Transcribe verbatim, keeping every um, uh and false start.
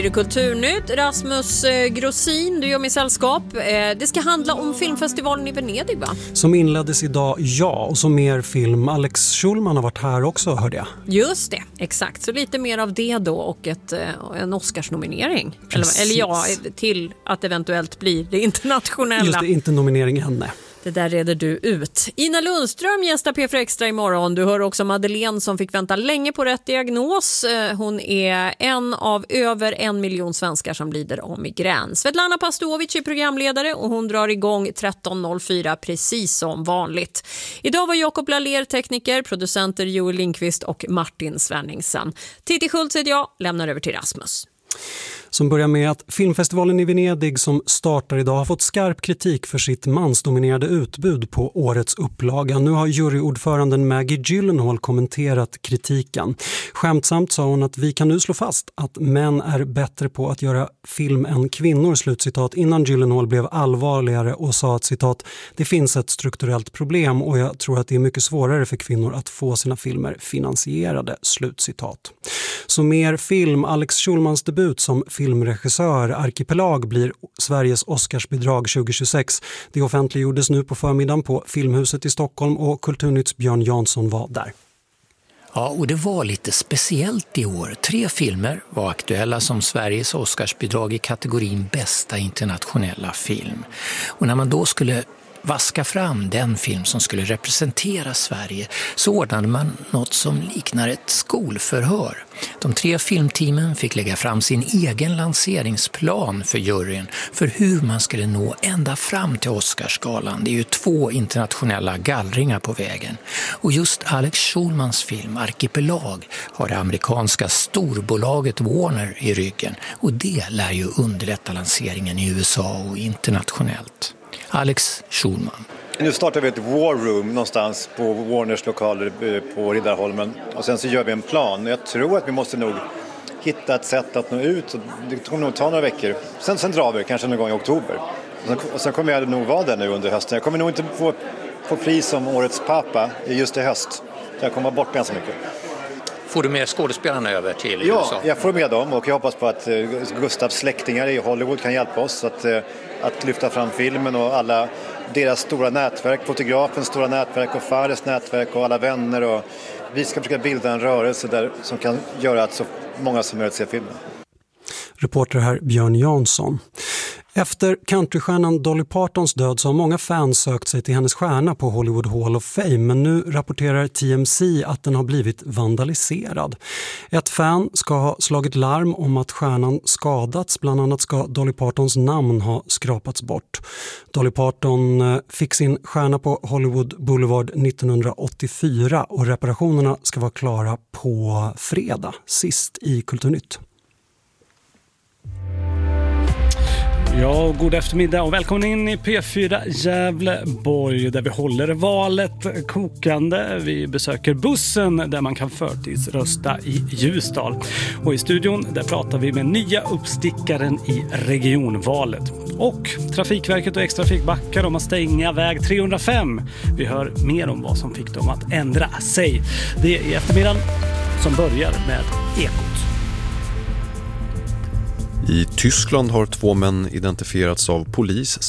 Kulturnytt, Rasmus Grossin, du gör mig sällskap. Det ska handla om filmfestivalen i Venedig, va? Som inleddes idag, ja. Och så mer film. Alex Schulman har varit här också, hörde jag. Just det, exakt. Så lite mer av det då och ett, en Oscarsnominering. Eller, eller ja, till att eventuellt bli det internationella. Just det, inte nominering än. Det där reder du ut. Ina Lundström gästar P fyra Extra imorgon. Du hör också Madeleine som fick vänta länge på rätt diagnos. Hon är en av över en miljon svenskar som lider av migrän. Svetlana Pastovic är programledare och hon drar igång tretton noll fyra precis som vanligt. Idag var Jakob Laller tekniker, producenter Joel Lindqvist och Martin Svenningsen. Titti Schultz heter jag, lämnar över till Rasmus. Som börjar med att filmfestivalen i Venedig som startar idag har fått skarp kritik för sitt mansdominerade utbud på årets upplaga. Nu har juryordföranden Maggie Gyllenhaal kommenterat kritiken. Skämtsamt sa hon att vi kan nu slå fast att män är bättre på att göra film än kvinnor, slutcitat, innan Gyllenhaal blev allvarligare och sa att citat, det finns ett strukturellt problem och jag tror att det är mycket svårare för kvinnor att få sina filmer finansierade, slutcitat. Så mer film, Alex Schulmans debut som filmregissör Arkipelag blir Sveriges Oscarsbidrag tjugohundratjugosex. Det offentliggjordes nu på förmiddagen på Filmhuset i Stockholm och Kulturnytts Björn Jansson var där. Ja, och det var lite speciellt i år. Tre filmer var aktuella som Sveriges Oscarsbidrag i kategorin bästa internationella film. Och när man då skulle vaska fram den film som skulle representera Sverige så ordnade man något som liknar ett skolförhör. De tre filmteamen fick lägga fram sin egen lanseringsplan för juryn för hur man skulle nå ända fram till Oscarsgalan. Det är ju två internationella gallringar på vägen. Och just Alex Schulmans film Arkipelag har det amerikanska storbolaget Warner i ryggen och det lär ju underlätta lanseringen i U S A och internationellt. Alex Schulman. Nu startar vi ett war room någonstans på Warners lokaler på Riddarholmen och sen så gör vi en plan. Jag tror att vi måste nog hitta ett sätt att nå ut. Det kommer nog ta några veckor. Sen, sen drar vi kanske någon gång i oktober. Och sen, och sen kommer jag nog vara där nu under hösten. Jag kommer nog inte få, få pris som årets pappa just i höst. Så jag kommer vara bort ganska mycket. Får du med skådespelarna över till ja, U S A? Jag får med dem och jag hoppas på att Gustavs släktingar i Hollywood kan hjälpa oss att, att lyfta fram filmen och alla deras stora nätverk, fotografens stora nätverk och Fares nätverk och alla vänner. Och vi ska försöka bilda en rörelse där som kan göra att så många som möjligt ser filmen. Reporter här Björn Jansson. Efter countrystjärnan Dolly Partons död så har många fans sökt sig till hennes stjärna på Hollywood Hall of Fame, men nu rapporterar T M C att den har blivit vandaliserad. Ett fan ska ha slagit larm om att stjärnan skadats, bland annat ska Dolly Partons namn ha skrapats bort. Dolly Parton fick sin stjärna på Hollywood Boulevard nittonhundraåttiofyra och reparationerna ska vara klara på fredag, sist i Kulturnytt. Ja, god eftermiddag och välkommen in i P fyra Gävleborg där vi håller valet kokande. Vi besöker bussen där man kan förtidsrösta i Ljusdal. Och i studion där pratar vi med nya uppstickaren i regionvalet. Och Trafikverket och Extrafik backar om att stänga väg trehundrafem. Vi hör mer om vad som fick dem att ändra sig. Det är i eftermiddagen som börjar med Ekot. I Tyskland har två män identifierats av polis